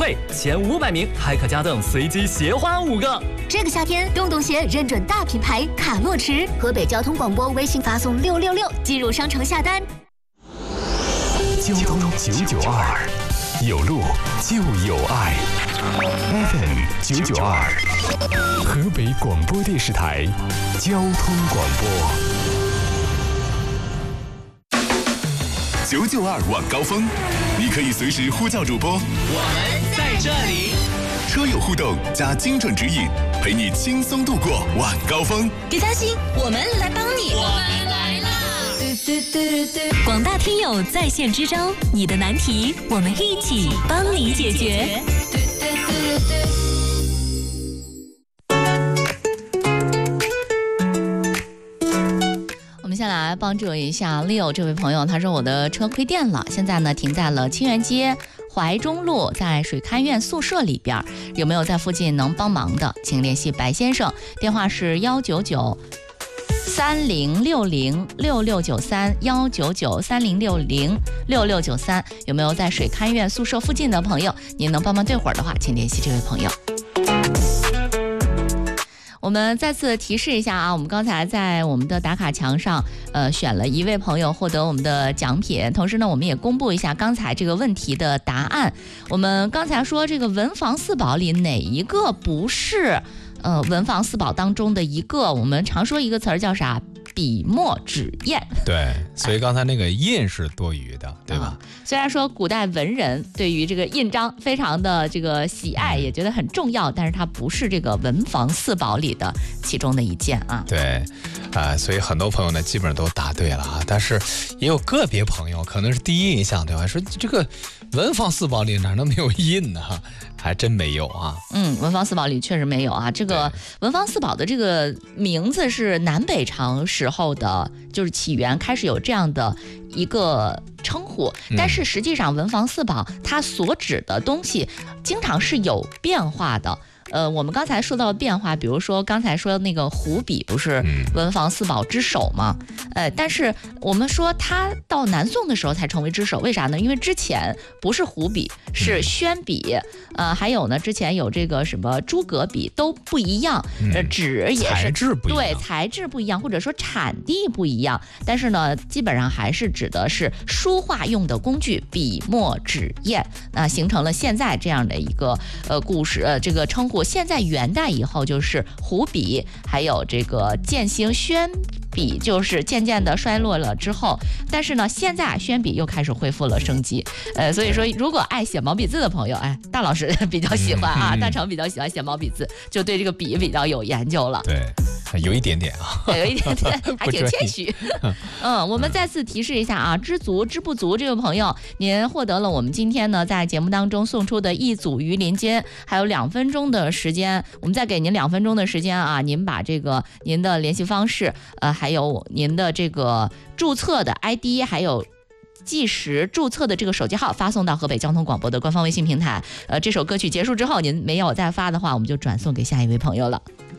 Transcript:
惠，前500名还可加赠随机鞋花5个。 这个夏天，洞洞鞋认准大品牌卡洛驰，河北交通广播微信发送666进入商城下单。 交通992，有路就有爱。FM 992，河北广播电视台交通广播。 992晚高峰，你可以随时呼叫主播， 我们在这里。 车友互动加精准指引，陪你轻松度过晚高峰。 别担心，我们来帮你。 我们来啦！ 广大听友在线支招，你的难题我们一起帮你解决。 我们先来帮助一下 Leo 这位朋友，他说我的车亏电了，现在呢停在了清源街怀中路，在水看院宿舍里边，有没有在附近能帮忙的，请联系白先生，电话是19930606693，19930606693，有没有在水看院宿舍附近的朋友，您能帮忙对会儿的话，请联系这位朋友。我们再次提示一下啊，我们刚才在我们的打卡墙上选了一位朋友获得我们的奖品，同时呢我们也公布一下刚才这个问题的答案。我们刚才说这个文房四宝里哪一个不是文房四宝当中的一个？我们常说一个词儿叫啥？笔墨纸砚。 对，所以刚才那个印是多余的，对吧？ 虽然说古代文人对于这个印章非常的这个喜爱，也觉得很重要，但是它不是这个文房四宝里的其中的一件啊。 对，所以很多朋友呢基本上都答对了啊，但是也有个别朋友可能是第一印象，对吧？说这个文房四宝里哪能没有印呢？还真没有啊。 文房四宝里确实没有啊。这个文房四宝的这个名字是南北朝时候的，就是起源开始有这样的一个称呼，但是实际上文房四宝它所指的东西经常是有变化的。我们刚才说到的变化，比如说刚才说那个湖笔不是文房四宝之首吗？但是我们说它到南宋的时候才成为之首，为啥呢？因为之前不是湖笔，是宣笔，还有呢之前有这个什么诸葛笔都不一样，纸也是材质不一样， 对，材质不一样，或者说产地不一样，但是呢基本上还是指的是书画用的工具笔墨纸砚，形成了现在这样的一个故事，这个称呼。现在元代以后就是湖笔，还有这个渐行宣笔，就是渐渐的衰落了之后，但是呢现在宣笔又开始恢复了生机。所以说如果爱写毛笔字的朋友，大老师比较喜欢啊，大成比较喜欢写毛笔字，就对这个笔比较有研究了。 对，有一点点啊， 有一点点，还挺谦虚。我们再次提示一下啊，知足知不足这位朋友，您获得了我们今天呢在节目当中送出的一组鱼鳞巾，还有2分钟的时间，我们再给您2分钟的时间啊，您把这个您的联系方式，还有您的这个注册的 ID， 还有计时注册的这个手机号发送到河北交通广播的官方微信平台。这首歌曲结束之后，您没有再发的话，我们就转送给下一位朋友了。